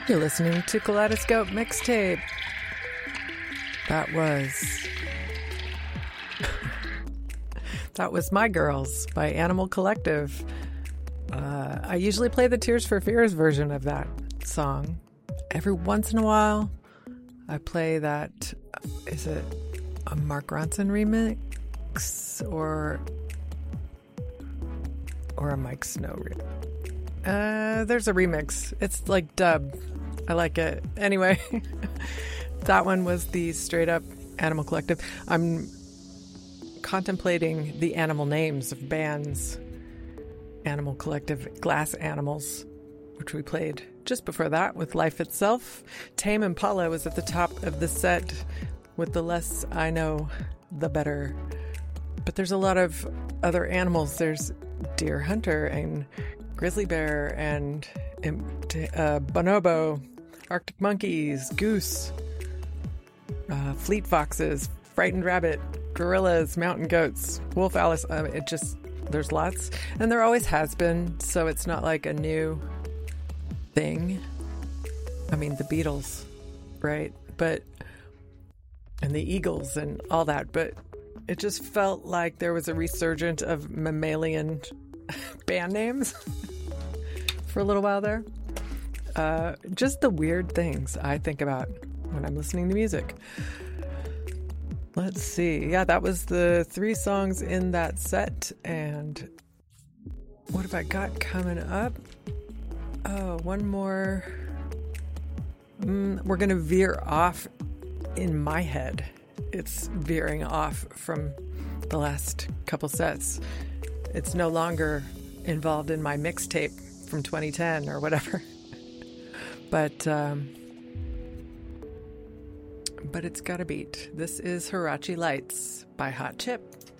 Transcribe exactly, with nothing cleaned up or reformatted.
You're listening to Kaleidoscope Mixtape. That was... that was My Girls by Animal Collective. Uh, I usually play the Tears for Fears version of that song. Every once in a while, I play that... Is it a Mark Ronson remix? Or... Or a Mike Snow remix? Uh, there's a remix. It's like dub. I like it. Anyway, that one was the straight up Animal Collective. I'm contemplating the animal names of bands. Animal Collective, Glass Animals, which we played just before that with Life Itself. Tame Impala was at the top of the set with the less I know, the better. But there's a lot of other animals. There's Deer Hunter and Grizzly Bear and uh, Bonobo, Arctic Monkeys, Goose, uh, Fleet Foxes, Frightened Rabbit, Gorillas, Mountain Goats, Wolf Alice. Uh, it just, there's lots. And there always has been, so it's not like a new thing. I mean, the Beatles, right? But, and the Eagles and all that. But it just felt like there was a resurgence of mammalian band names for a little while there. Uh, just the weird things I think about when I'm listening to music. Let's see. Yeah, that was the three songs in that set. And what have I got coming up? Oh, one more. Mm, we're going to veer off in my head. It's veering off from the last couple sets. It's no longer involved in my mixtape from twenty ten or whatever. But, um, but it's got a beat. This is Hirachi Lights by Hot Chip.